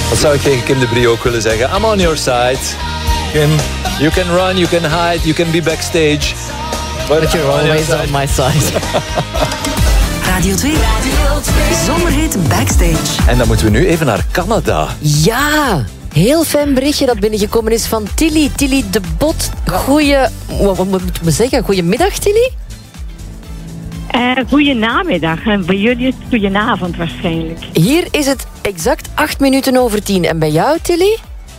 Wat zou ik tegen Kim de Brie ook willen zeggen? I'm on your side. Kim, you can run, you can hide, you can be backstage. But you're always on my side. Radio 2. Zomerhit Backstage. En dan moeten we nu even naar Canada. Ja, heel fijn berichtje dat binnengekomen is van Tilly. Tilly de Bot. Wat moet me zeggen? Goedemiddag, Tilly. Goedenamiddag. En bij jullie is het goedenavond waarschijnlijk. Hier is het exact 8 minuten over 10. En bij jou, Tilly?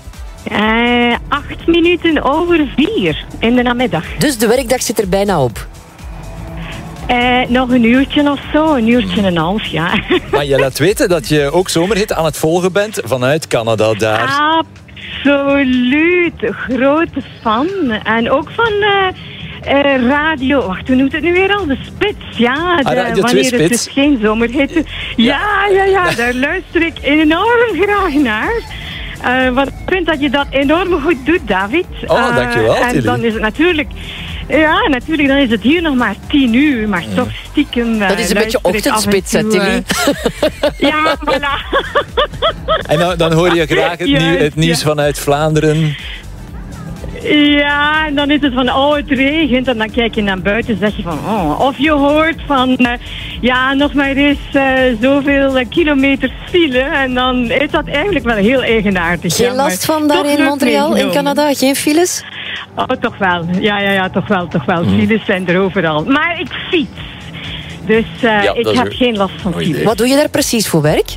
8 minuten over 4 in de namiddag. Dus de werkdag zit er bijna op. Nog een uurtje of zo, een uurtje en een half, ja. Maar je laat weten dat je ook Zomerhit aan het volgen bent vanuit Canada daar. Absoluut, grote fan. En ook van radio, wacht, hoe noemt het nu weer al? De Spits, ja. Radio 2 wanneer Spits. het dus geen Zomerhit is. Ja, daar luister ik enorm graag naar. Want ik vind dat je dat enorm goed doet, David. Dankjewel, Tilly. En dan is het natuurlijk... Ja, natuurlijk, dan is het hier nog maar 10 uur, maar toch stiekem... Dat is een beetje ochtendspits, hè, Tilly? Ja, voilà. En dan hoor je graag het nieuws vanuit Vlaanderen. Ja, en dan is het van, het regent. En dan kijk je naar buiten en zeg je van, Of je hoort van, nog maar eens zoveel kilometers file. En dan is dat eigenlijk wel heel eigenaardig. Geen last van daar in Montreal, in Canada? Geen files? Toch wel. Ja, toch wel. Files zijn er overal. Maar ik fiets. Dus ik heb geen last van files. Wat doe je daar precies voor werk?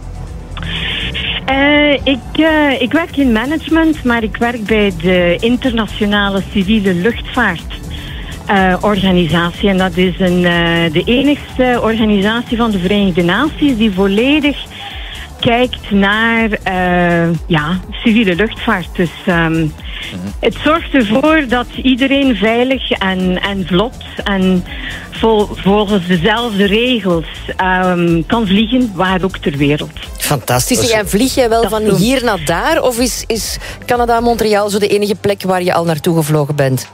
Ik werk in management, maar ik werk bij de internationale civiele luchtvaartorganisatie. En dat is de enigste organisatie van de Verenigde Naties die volledig kijkt naar civiele luchtvaart. Dus het zorgt ervoor dat iedereen veilig en vlot en volgens dezelfde regels kan vliegen, waar ook ter wereld. Fantastisch. En vlieg jij wel van hier naar daar? Of is Canada-Montreal zo de enige plek waar je al naartoe gevlogen bent?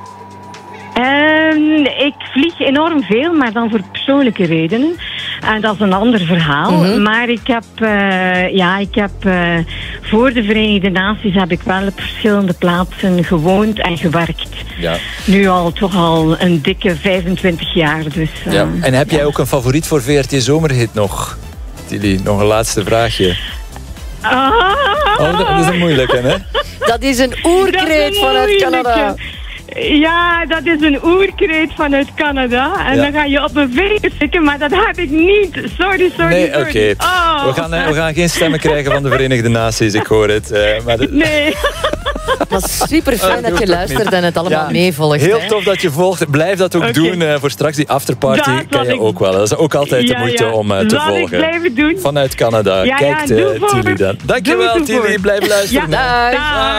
Ik vlieg enorm veel, maar dan voor persoonlijke redenen. En dat is een ander verhaal. Maar ik heb voor de Verenigde Naties heb ik wel op verschillende plaatsen gewoond en gewerkt. Ja. Nu toch al een dikke 25 jaar. Dus, En heb jij ook een favoriet voor VRT Zomerhit nog? Tilly, nog een laatste vraagje. Dat is een moeilijke, hè? Dat is een oerkreet vanuit Canada. Ja, dat is een oerkreet vanuit Canada. En dan ga je op mijn vinger stikken, maar dat heb ik niet. Sorry. Nee, oké. We gaan geen stemmen krijgen van de Verenigde Naties, ik hoor het. Nee. Maar super fijn dat je luistert en het allemaal meevolgt. Heel tof dat je volgt. Blijf dat ook doen. Voor straks die afterparty kan je ook wel. Dat is ook altijd de moeite om te volgen. Ik blijven doen. Vanuit Canada. Kijkt Tilly dan. Dankjewel, Tilly. Blijf luisteren. Dag.